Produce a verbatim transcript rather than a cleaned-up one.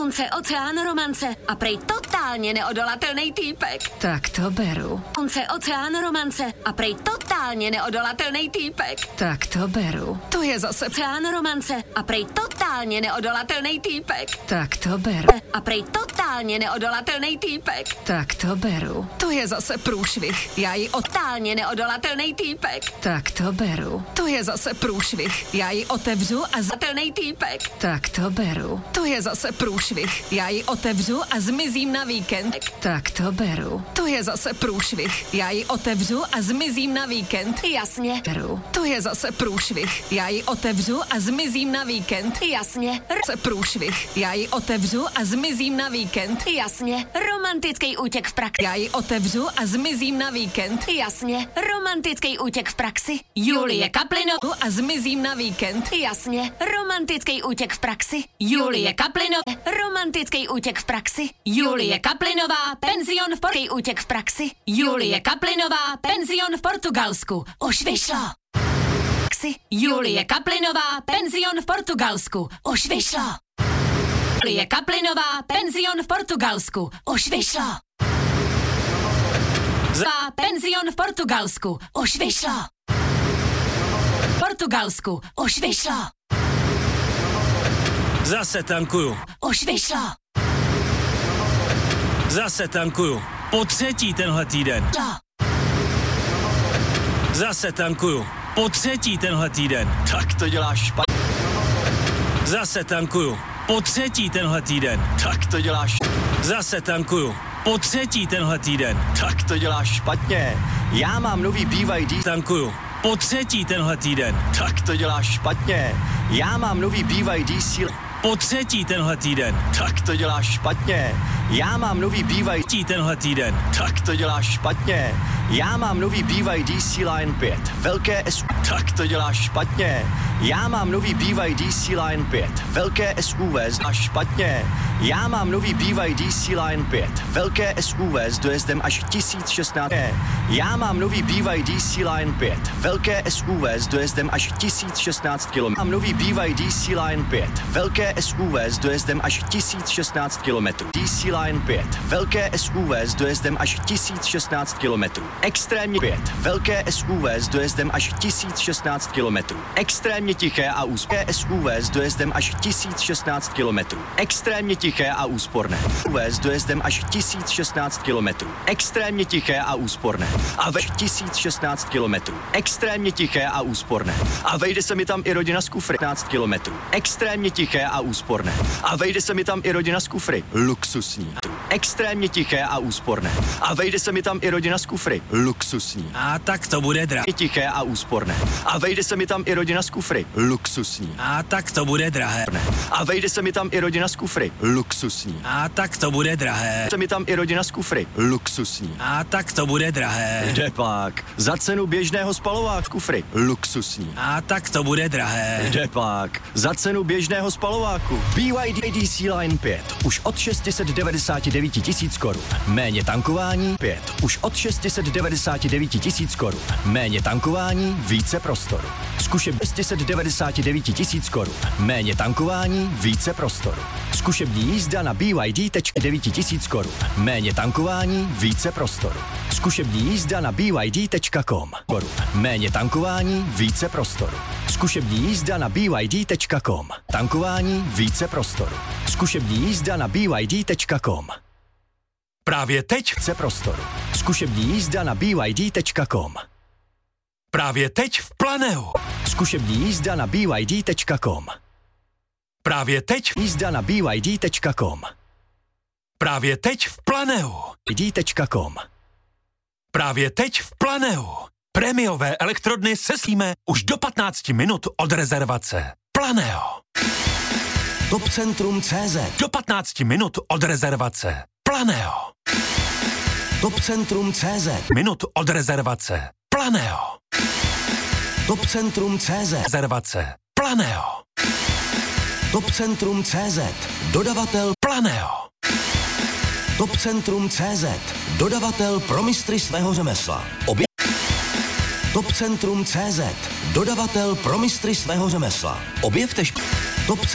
Punce Oceán romance a prej totálně neodolatelný týpek. Tak to beru. Punce Oceán romance a prej totálně neodolatelný týpek. Tak to beru. To je zase Oceán romance a prej totálně neodolatelný týpek. Tak to beru. A prej totálně neodolatelný týpek. Tak to beru. To je zase průšvih. Já ji od... Totálně neodolatelný týpek. Tak to beru. To je zase průšvih. Já ji otevřu a z... Odolatelný týpek. Tak to beru. To je zase průšvih. Já ji otevřu a zmizím na víkend. Tak to beru. To je zase průšvih. Já ji otevřu a zmizím na víkend. Jasně. Beru. To je zase průšvih. Já ji otevřu a zmizím na víkend. Jasně. Zase průšvih. Já ji otevřu a zmizím na víkend. Jasně. Romantický útěk v praxi. Já ji otevřu a zmizím na víkend. Jasně. Romantický útěk v praxi. Julie Kaplinová. A zmizím na víkend. Jasně. Romantický útěk v praxi. Julie Kaplinová. Romantický útěk v praxi. Julie Kaplinová. Penzion v Portugalsku. Útěk v praxi. Julie Kaplinová. Penzion v Portugalsku. Už vyšlo. Julie Kaplinová. Penzion v Portugalsku. Už vyšlo. Julie Kaplinová. Penzion v Portugalsku. Už vyšlo. Za penzion v Portugalsku. Už vyšlo. Portugalsku. Už vyšlo. Zase tankuju. Už vyšlo. Zase tankuju. Po třetí tenhle týden. Co? Zase tankuju. Po třetí tenhle týden. Tak to děláš špatně. Zase tankuju. Po třetí tenhle týden. Tak to děláš. Zase tankuju. Po třetí tenhle týden. Tak to děláš špatně. Já mám nový B Y D. Tankuju. Po třetí tenhle týden. Tak to děláš špatně. Já mám nový B Y D síly. Po třetí tenhle týden. Tak to děláš špatně. Já mám nový B Y D. Třetí tenhle týden. Tak to děláš špatně. Já mám nový B Y D C-Line pět. Velké S U V. Tak to děláš špatně. Já mám nový B Y D C-Line pět. Velké S U V. Znáš špatně. Já mám nový B Y D C-Line pět. Velké S U V s dojezdem až tisíc šestnáct. Já mám nový B Y D C-Line pět. Velké S U V s dojezdem až tisíc šestnáct kilometrů. Mám nový B Y D C-Line pět. Velké S U V s dojezdem až tisíc šestnáct kilometrů. D C Line pět. Velké S U V s dojezdem až tisíc šestnáct kilometrů. Extrémně pět. Velké S U V s dojezdem až tisíc šestnáct kilometrů. Extrémně tiché a úsporné. S U V s dojezdem až tisíc šestnáct kilometrů. Extrémně tiché a úsporné. U V s dojezdem až tisíc šestnáct kilometrů. Extrémně tiché a úsporné. A ve tisíc šestnáct kilometrů. Extrémně tiché a úsporné. A vejde se mi tam i rodina z kufry. patnáct kilometrů. Extrémně tiché a úsporné. A vejde se mi tam i rodina z kufry. Luxusní. Extrémně tiché a úsporné. A vejde se mi tam i rodina z kufry. Luxusní. A tak to bude drahé. Tiché a úsporné. A vejde se mi tam i rodina z kufry. Luxusní. A tak to bude drahé. A vejde se mi tam i rodina z kufry. Luxusní. A tak to bude drahé. Se mi tam i rodina z kufry. Luxusní. A tak to bude drahé. Kde pak? Za cenu běžného spalováku kufry. Luxusní. A tak to bude drahé. Kde pak? Za cenu běžného spalováku. B Y D C-Line pět. Už od šest set devadesát devět tisíc korun. Méně tankování pět. Už od šest set devadesát devět tisíc korun. Méně tankování, více prostoru. Zkušební šest set devadesát devět tisíc korun. Méně tankování, více prostoru. Zkušební jízda na B Y D devět tisíc korun. Méně tankování, více prostoru. Zkušební jízda na B Y D tečka com. Méně tankování, více prostoru. Zkušební jízda na B Y D tečka com. Tankování, více prostoru. Zkušební jízda na B Y D tečka com. Právě teď Více prostoru. Zkušební jízda na B Y D tečka com. Právě teď v Planeu. Zkušební jízda na B Y D tečka com. Právě teď Jízda na B Y D tečka com. Právě teď v Planeu. D tečka com. Právě teď v Planeu. Prémiové elektrodny seslíme už do patnáct minut od rezervace. Planeo. Topcentrum tečka cé zet. Do patnáct minut od rezervace. Planeo. Topcentrum tečka cé zet. Minut od rezervace. Planeo. Topcentrum tečka cé zet. Rezervace. Planeo. Topcentrum tečka cé zet. Dodavatel Planeo. Topcentrum tečka cé zet. Dodavatel pro mistry svého řemesla. Obě... Topcentrum tečka cé zet. Dodavatel pro mistry svého řemesla. Objevte šp... Topce...